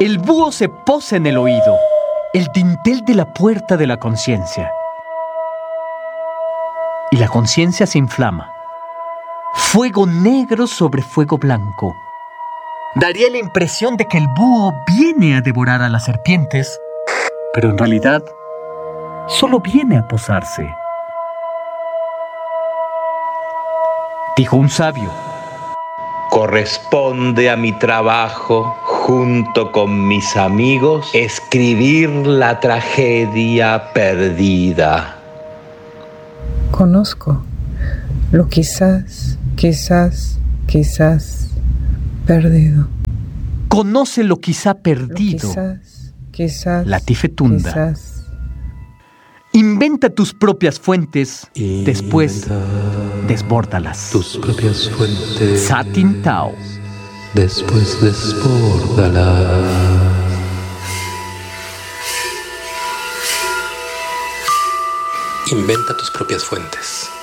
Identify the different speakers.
Speaker 1: El búho se posa en el oído, el dintel de la puerta de la conciencia. Y la conciencia se inflama. Fuego negro sobre fuego blanco. Daría la impresión de que el búho viene a devorar a las serpientes, pero en realidad solo viene a posarse. Dijo un sabio:
Speaker 2: corresponde a mi trabajo, junto con mis amigos, escribir la tragedia perdida.
Speaker 3: Conozco lo quizás perdido.
Speaker 1: Conoce lo quizá perdido.
Speaker 3: Quizás.
Speaker 1: Latifetunda. Inventa tus propias fuentes, después desbórdalas.
Speaker 4: Tus propias fuentes.
Speaker 1: Satin Tao.
Speaker 4: Después desbórdalas. Inventa tus propias fuentes.